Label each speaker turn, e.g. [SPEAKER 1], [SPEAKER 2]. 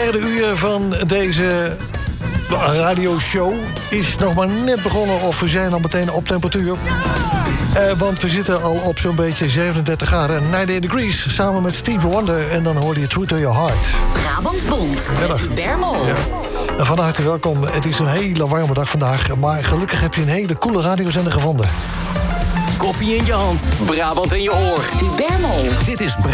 [SPEAKER 1] derde uur van deze radioshow is nog maar net begonnen, of we zijn al meteen op temperatuur. Want we zitten al op zo'n beetje 37 graden, 98 degrees, samen met Stevie Wonder. En dan hoorde je True to Your Heart.
[SPEAKER 2] Brabantbond met Hubert Mol.
[SPEAKER 1] Ja. En van harte welkom. Het is een hele warme dag vandaag, maar gelukkig heb je een hele coole radiozender gevonden.
[SPEAKER 3] Koffie in je hand, Brabant in je oor.
[SPEAKER 2] Hubert Mol.
[SPEAKER 3] Dit is Brabant.